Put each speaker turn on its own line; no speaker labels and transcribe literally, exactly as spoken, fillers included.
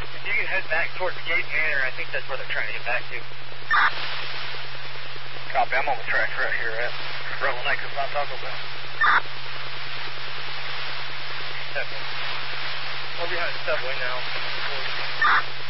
if you can head back towards Gate Manor, I think that's where they're trying to get back to.
Copy, I'm on the tracks right here at Rebel Neck of my Taco Bell.
Definitely. We're behind the subway now.